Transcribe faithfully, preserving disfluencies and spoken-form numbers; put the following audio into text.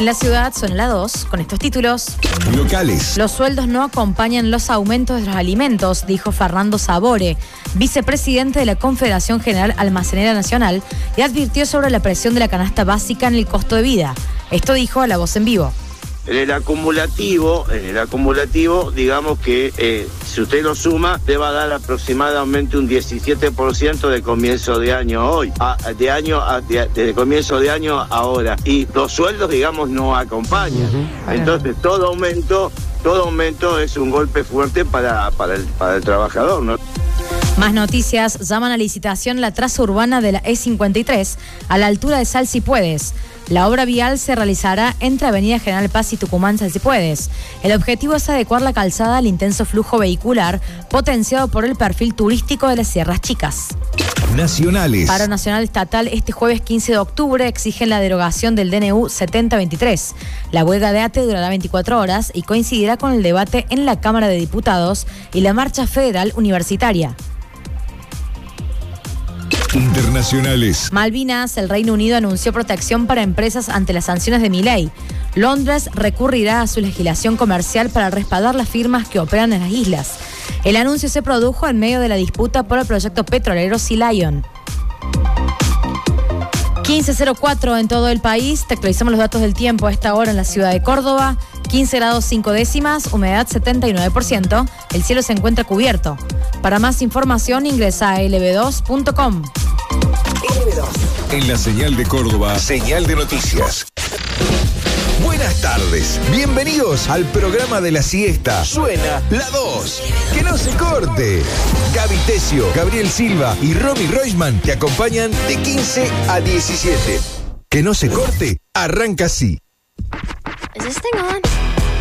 En la ciudad son la dos, con estos títulos. Locales. Los sueldos no acompañan los aumentos de los alimentos, dijo Fernando Sabore, vicepresidente de la Confederación General Almacenera Nacional, y advirtió sobre la presión de la canasta básica en el costo de vida. Esto dijo a La Voz en Vivo. En el acumulativo, en el acumulativo, digamos que eh, si usted lo suma, te va a dar aproximadamente un diecisiete por ciento de comienzo de año hoy, a, de año a, de, de comienzo de año ahora. Y los sueldos, digamos, no acompañan. Uh-huh. Entonces, todo aumento, todo aumento es un golpe fuerte para, para, el, para el trabajador, ¿no? Más noticias. Llaman a licitación la traza urbana de la E cincuenta y tres a la altura de Sal Si Puedes. La obra vial se realizará entre Avenida General Paz y Tucumán Sal Si Puedes. El objetivo es adecuar la calzada al intenso flujo vehicular potenciado por el perfil turístico de las Sierras Chicas. Nacionales. Paro nacional estatal este jueves quince de octubre exigen la derogación del D N U setenta veintitrés. La huelga de A T E durará veinticuatro horas y coincidirá con el debate en la Cámara de Diputados y la marcha federal universitaria. Internacionales. Malvinas, el Reino Unido anunció protección para empresas ante las sanciones de Milei. Londres recurrirá a su legislación comercial para respaldar las firmas que operan en las islas. El anuncio se produjo en medio de la disputa por el proyecto petrolero Sea Lion. quince cero cuatro en todo el país. Te actualizamos los datos del tiempo a esta hora en la ciudad de Córdoba. quince grados cinco décimas, humedad setenta y nueve por ciento. El cielo se encuentra cubierto. Para más información ingresa a L B dos punto com. En la señal de Córdoba, señal de noticias. Buenas tardes, bienvenidos al programa de la siesta. Suena la dos. Que no se corte. Gaby Tesio, Gabriel Silva y Romy Roisman te acompañan de quince a diecisiete. Que no se corte, arranca así. Is this thing on?